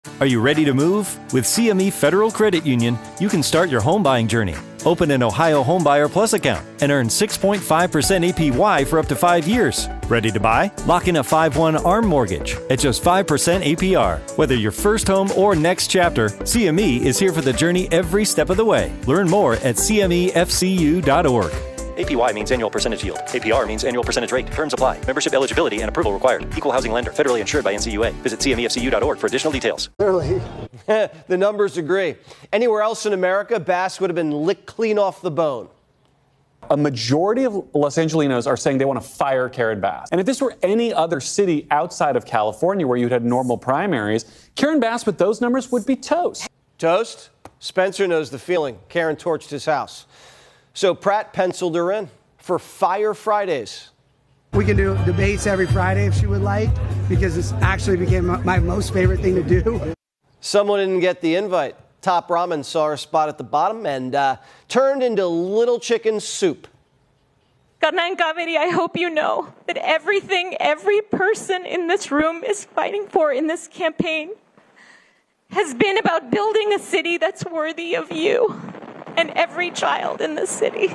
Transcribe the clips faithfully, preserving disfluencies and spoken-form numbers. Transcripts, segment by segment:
Are you ready to move? With C M E Federal Credit Union, you can start your home buying journey. Open an Ohio Homebuyer Plus account and earn six point five percent A P Y for up to five years. Ready to buy? Lock in a five one ARM mortgage at just five percent A P R. Whether your first home or next chapter, C M E is here for the journey every step of the way. Learn more at C M E F C U dot org. A P Y means annual percentage yield. A P R means annual percentage rate. Terms apply. Membership eligibility and approval required. Equal housing lender. Federally insured by N C U A. Visit C M E F C U dot org for additional details. Clearly, the numbers agree. Anywhere else in America, bass would have been licked clean off the bone. A majority of Los Angelinos are saying they want to fire Karen Bass. And if this were any other city outside of California where you'd had normal primaries, Karen Bass with those numbers would be toast. Toast? Spencer knows the feeling. Karen torched his house. So Pratt penciled her in for Fire Fridays. We can do debates every Friday if she would like, because this actually became my most favorite thing to do. Someone didn't get the invite. Top Ramen saw her spot at the bottom and uh, turned into little chicken soup. Karna and Kaveri, I hope you know that everything every person in this room is fighting for in this campaign has been about building a city that's worthy of you and every child in this city.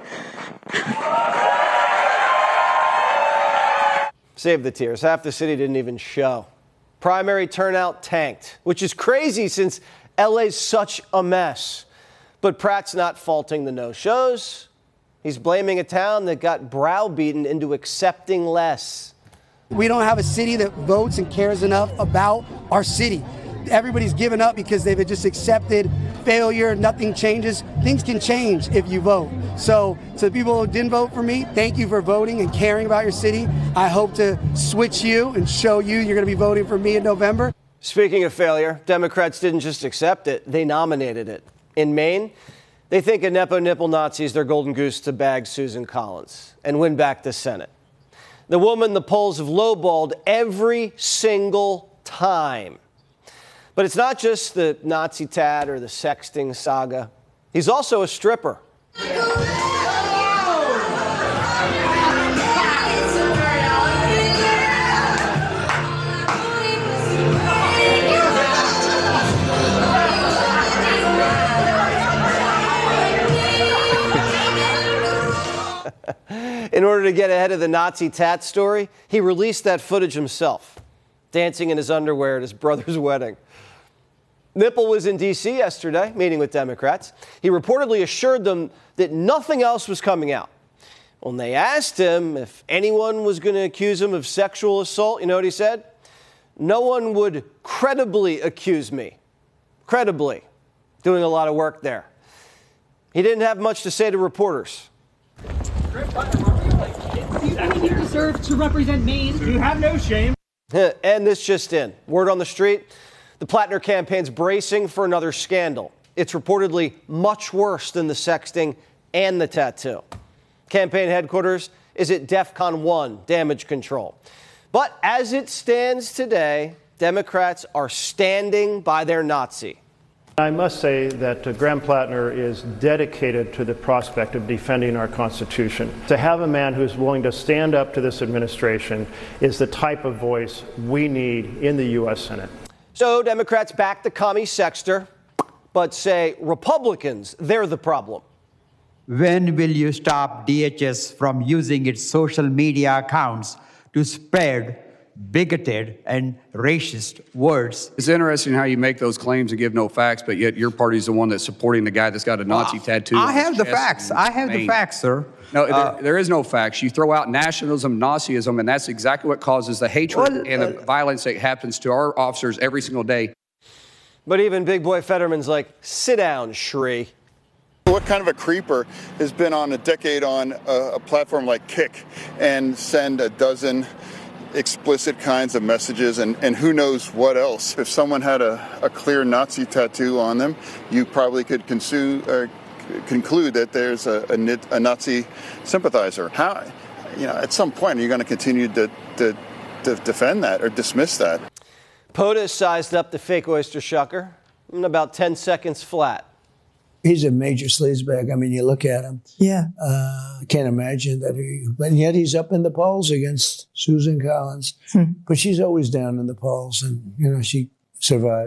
Save the tears. Half the city didn't even show. Primary turnout tanked, which is crazy since L A's such a mess. But Pratt's not faulting the no-shows. He's blaming a town that got browbeaten into accepting less. We don't have a city that votes and cares enough about our city. Everybody's given up because they've just accepted failure. Nothing changes. Things can change if you vote. So to the people who didn't vote for me, thank you for voting and caring about your city. I hope to switch you and show you you're going to be voting for me in November. Speaking of failure, Democrats didn't just accept it, they nominated it. In Maine, they think a Nepo nipple Nazi is their golden goose to bag Susan Collins and win back the Senate. The woman the polls have lowballed every single time. But it's not just the Nazi tat or the sexting saga. He's also a stripper. In order to get ahead of the Nazi tat story, he released that footage himself, dancing in his underwear at his brother's wedding. Nipple was in D C yesterday, meeting with Democrats. He reportedly assured them that nothing else was coming out. When they asked him if anyone was going to accuse him of sexual assault, you know what he said? No one would credibly accuse me. Credibly. Doing a lot of work there. He didn't have much to say to reporters. Do you think you deserve to represent Maine? You have no shame. And this just in. Word on the street, the Plattner campaign's bracing for another scandal. It's reportedly much worse than the sexting and the tattoo. Campaign headquarters is at DEFCON one, damage control. But as it stands today, Democrats are standing by their Nazi. I must say that uh, Graham Plattner is dedicated to the prospect of defending our Constitution. To have a man who's willing to stand up to this administration is the type of voice we need in the U S Senate. So Democrats back the commie sexter, but say Republicans, they're the problem. When will you stop D H S from using its social media accounts to spread bigoted and racist words? It's interesting how you make those claims and give no facts, but yet your party's the one that's supporting the guy that's got a Nazi uh, tattoo. I have the facts. I have the facts, sir. No, uh, there, there is no facts. You throw out nationalism, Nazism, and that's exactly what causes the hatred well, and the uh, violence that happens to our officers every single day. But even Big Boy Fetterman's like, sit down, Shri. What kind of a creeper has been on a decade on a, a platform like Kick and send a dozen explicit kinds of messages and, and who knows what else? If someone had a, a clear Nazi tattoo on them, you probably could consume, uh, conclude that there's a, a, a Nazi sympathizer. How, you know, at some point, are you going to continue to, to, to defend that or dismiss that? POTUS sized up the fake oyster shucker in about ten seconds flat. He's a major sleazebag. I mean, you look at him. Yeah. I uh, can't imagine that he, but yet he's up in the polls against Susan Collins. Hmm. But she's always down in the polls, and, you know, she survived.